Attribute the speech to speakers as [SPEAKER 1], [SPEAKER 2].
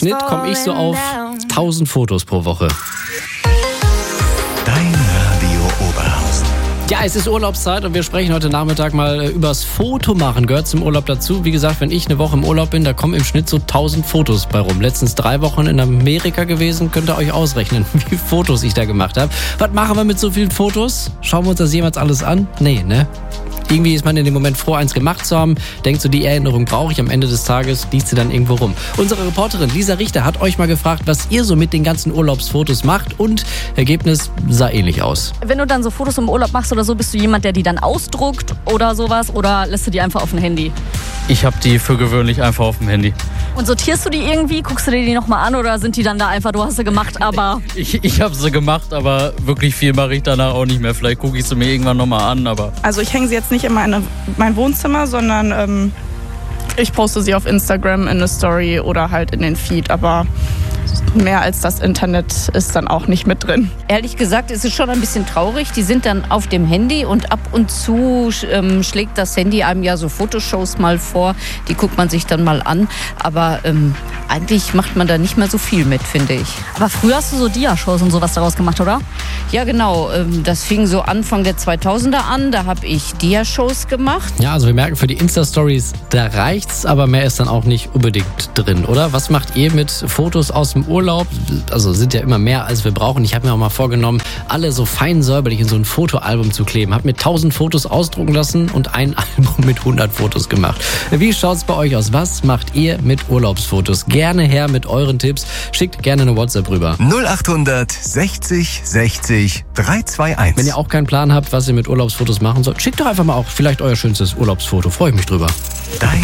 [SPEAKER 1] Schnitt komme ich so auf 1000 Fotos pro Woche.
[SPEAKER 2] Dein Radio Oberhausen.
[SPEAKER 1] Ja, es ist Urlaubszeit und wir sprechen heute Nachmittag mal übers Fotomachen. Gehört zum Urlaub dazu. Wie gesagt, wenn ich eine Woche im Urlaub bin, da kommen im Schnitt so 1000 Fotos bei rum. Letztens 3 Wochen in Amerika gewesen, könnt ihr euch ausrechnen, wie viele Fotos ich da gemacht habe. Was machen wir mit so vielen Fotos? Schauen wir uns das jemals alles an? Nee, ne? Irgendwie ist man in dem Moment froh, eins gemacht zu haben. Denkt so, die Erinnerung brauche ich. Am Ende des Tages liegt sie dann irgendwo rum. Unsere Reporterin Lisa Richter hat euch mal gefragt, was ihr so mit den ganzen Urlaubsfotos macht. Und Ergebnis sah ähnlich aus.
[SPEAKER 3] Wenn du dann so Fotos im Urlaub machst oder so, bist du jemand, der die dann ausdruckt oder sowas? Oder lässt du die einfach auf dem Handy?
[SPEAKER 4] Ich habe die für gewöhnlich einfach auf dem Handy.
[SPEAKER 3] Und sortierst du die irgendwie? Guckst du dir die nochmal an oder sind die dann da einfach, du hast sie gemacht, aber...
[SPEAKER 4] Ich habe sie gemacht, aber wirklich viel mache ich danach auch nicht mehr. Vielleicht gucke ich sie mir irgendwann nochmal an, aber...
[SPEAKER 5] Also ich hänge sie jetzt nicht in mein Wohnzimmer, sondern ich poste sie auf Instagram in eine Story oder halt in den Feed, aber mehr als das Internet ist dann auch nicht mit drin.
[SPEAKER 6] Ehrlich gesagt ist es schon ein bisschen traurig. Die sind dann auf dem Handy und ab und zu schlägt das Handy einem ja so Fotoshows mal vor. Die guckt man sich dann mal an. Aber eigentlich macht man da nicht mehr so viel mit, finde ich.
[SPEAKER 3] Aber früher hast du so Dia-Shows und sowas daraus gemacht, oder?
[SPEAKER 6] Ja, genau. Das fing so Anfang der 2000er an. Da habe ich Dia-Shows gemacht.
[SPEAKER 1] Ja, also wir merken, für die Insta-Stories, da reicht's, aber mehr ist dann auch nicht unbedingt drin, oder? Was macht ihr mit Fotos aus dem Urlaub? Also sind ja immer mehr, als wir brauchen. Ich habe mir auch mal vorgenommen, alle so fein säuberlich in so ein Fotoalbum zu kleben. Habe mir 1000 Fotos ausdrucken lassen und ein Album mit 100 Fotos gemacht. Wie schaut's bei euch aus? Was macht ihr mit Urlaubsfotos? Gerne her mit euren Tipps. Schickt gerne eine WhatsApp rüber.
[SPEAKER 2] 0800 60 60 321.
[SPEAKER 1] Wenn ihr auch keinen Plan habt, was ihr mit Urlaubsfotos machen sollt, schickt doch einfach mal auch vielleicht euer schönstes Urlaubsfoto. Freue ich mich drüber.
[SPEAKER 2] Dein